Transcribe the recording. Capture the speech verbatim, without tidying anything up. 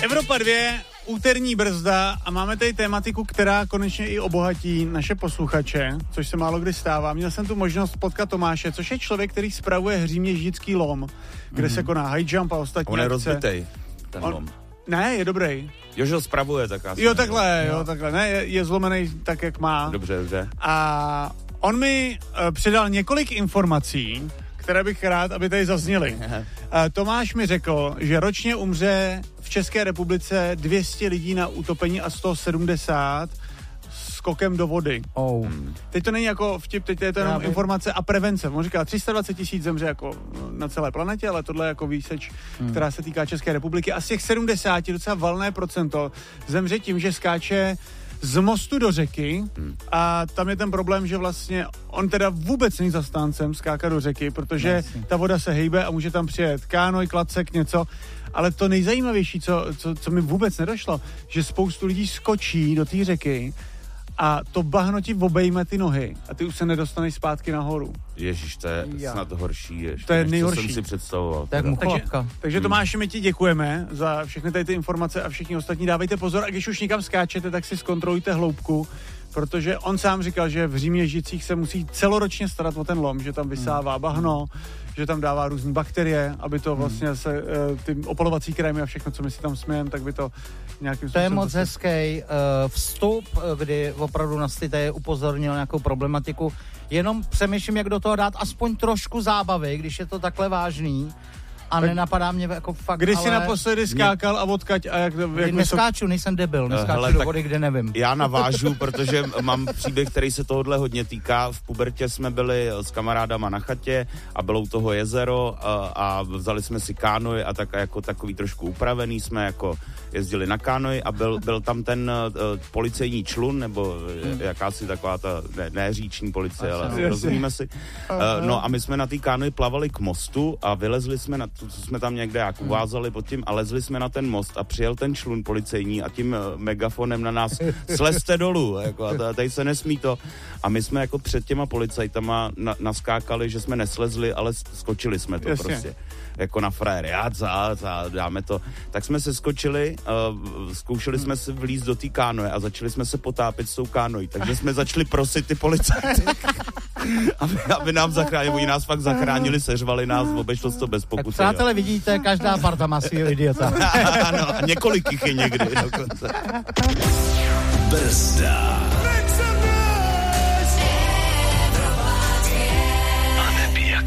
Evropa dvě, úterní brzda a máme tady tématiku, která konečně i obohatí naše posluchače, což se málo kdy stává. Měl jsem tu možnost potkat Tomáše, což je člověk, který spravuje hříměždický lom, kde mm-hmm. se koná high jump a ostatní On je akce. rozbitej, ten On... lom. Ne, je dobrý. Jo, že ho spravuje, tak asi. Jo, takhle, jo, takhle. Ne, je, je zlomený tak, jak má. Dobře, dobře. A on mi uh, předal několik informací, které bych rád, aby tady zazněly. Uh, Tomáš mi řekl, že ročně umře v České republice dvě stě lidí na utopení a sto sedmdesát skokem do vody. Oh. Teď to není jako vtip, teď je to jenom informace a prevence. On říká, tři sta dvacet tisíc zemře jako na celé planetě, ale tohle je jako výseč, hmm. která se týká České republiky. A z těch sedmdesát docela valné procento zemře tím, že skáče z mostu do řeky hmm. a tam je ten problém, že vlastně on teda vůbec není zastáncem skákat do řeky, protože Jasně. ta voda se hejbe a může tam přijet kánoj, klacek, něco. Ale to nejzajímavější, co, co, co mi vůbec nedošlo, že spoustu lidí skočí do té řeky a to bahno ti obejme ty nohy a ty už se nedostaneš zpátky nahoru. Ježíš, to je Já. snad horší ještě, to je než nejhorší. co jsem si představoval. Tak takže, takže Tomáši, my ti děkujeme za všechny tady ty informace a všichni ostatní dávejte pozor a když už někam skáčete, tak si zkontrolujte hloubku, protože on sám říkal, že v Říměžicích se musí celoročně starat o ten lom, že tam vysává bahno, že tam dává různé bakterie, aby to vlastně se, ty opalovací krémy a všechno, co my si tam smějeme, tak by to nějakým To je moc zase... hezký uh, vstup, kdy opravdu Nastite upozornil nějakou problematiku. Jenom přemýšlím, jak do toho dát aspoň trošku zábavy, když je to takhle vážný. A tak nenapadá mě jako fakt, Kdy ale... jsi naposledy skákal a odkaď a jak... jak neskáču, nejsem debil, neskáču Hele, do vody, kde nevím. Já navážu, protože mám příběh, který se tohohle hodně týká. V pubertě jsme byli s kamarádama na chatě a bylo u toho jezero a, a vzali jsme si kánoj a tak jako takový trošku upravený jsme jako jezdili na kánoj a byl, byl tam ten uh, policejní člun, nebo hmm. jakási taková ta, ne, ne říční policie, ale jasně. rozumíme si. Uh, no a my jsme na té kánoji plavali k mostu a vylezli jsme na to, co jsme tam někde jak uvázali pod tím a lezli jsme na ten most a přijel ten člun policejní a tím uh, megafonem na nás slezte dolů, jako, a tady se nesmí to. A my jsme jako před těma policajtama na, naskákali, že jsme neslezli, ale skočili jsme to Jasně. prostě. Jako na frajer, já za, za, dáme to. Tak jsme se skočili, uh, zkoušeli jsme se vlízt do té kánoje a začali jsme se potápět s tou kánojí. Takže jsme začali prosit ty policajty, aby, aby nám zachránili. Oni nás fakt zachránili, seřvali nás, obešlo to bez pokuty. Tak přátelé, jo. Vidíte, každá parta má svýho idiota. Ano, několik jich je někdy dokonce. Brzda.